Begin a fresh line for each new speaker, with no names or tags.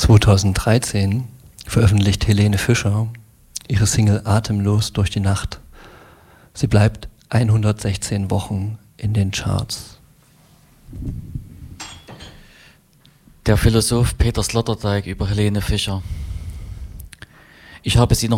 2013 veröffentlicht Helene Fischer ihre Single Atemlos durch die Nacht. Sie bleibt 116 Wochen in den Charts.
Der Philosoph Peter Sloterdijk über Helene Fischer. Ich habe sie noch